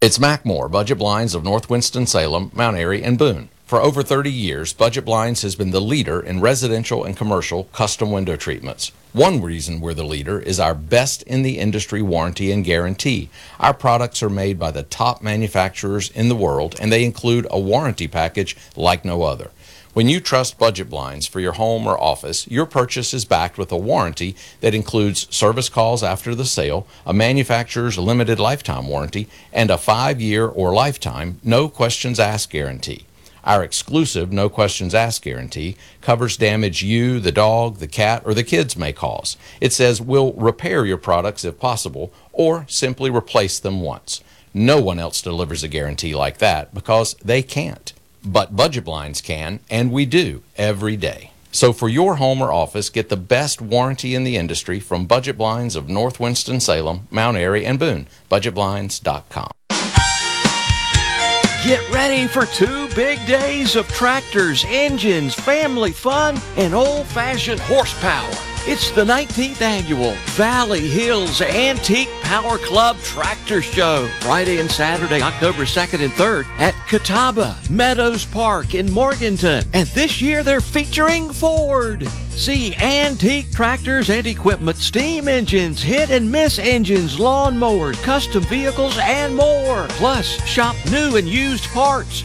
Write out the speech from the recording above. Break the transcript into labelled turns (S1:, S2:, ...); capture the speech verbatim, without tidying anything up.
S1: It's Mackmore, Budget Blinds of North Winston-Salem, Mount Airy, and Boone. For over thirty years, Budget Blinds has been the leader in residential and commercial custom window treatments. One reason we're the leader is our best-in-the-industry warranty and guarantee. Our products are made by the top manufacturers in the world, and they include a warranty package like no other. When you trust Budget Blinds for your home or office, your purchase is backed with a warranty that includes service calls after the sale, a manufacturer's limited lifetime warranty, and a five-year or lifetime no questions asked guarantee. Our exclusive no questions asked guarantee covers damage you, the dog, the cat, or the kids may cause. It says we'll repair your products if possible or simply replace them once. No one else delivers a guarantee like that because they can't. But Budget Blinds can, and we do every day. So for your home or office, get the best warranty in the industry from Budget Blinds of North Winston-Salem, Mount Airy, and Boone. budget blinds dot com.
S2: Get ready for two big days of tractors, engines, family fun, and old-fashioned horsepower. It's the nineteenth Annual Valley Hills Antique Power Club Tractor Show, Friday and Saturday, October second and third at Catawba Meadows Park in Morganton. And this year they're featuring Ford. See antique tractors and equipment, steam engines, hit and miss engines, lawn mowers, custom vehicles, and more. Plus, shop new and used parts.